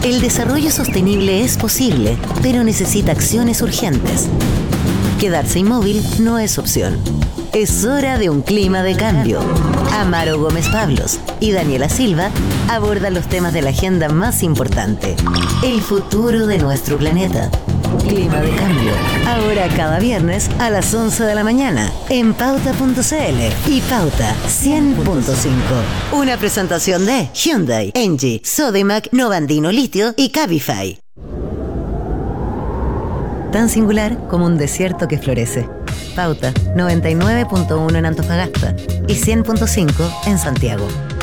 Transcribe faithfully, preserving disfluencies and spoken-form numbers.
El desarrollo sostenible es posible, pero necesita acciones urgentes. Quedarse inmóvil no es opción. Es hora de un clima de cambio. Amaro Gómez Pablos y Daniela Silva abordan los temas de la agenda más importante. El futuro de nuestro planeta. Clima de cambio. Ahora cada viernes a las once de la mañana en pauta punto c l y Pauta cien punto cinco. Una presentación de Hyundai, Engie, Sodimac, Novandino Litio y Cabify. Tan singular como un desierto que florece. Pauta noventa y nueve punto uno en Antofagasta y cien punto cinco en Santiago.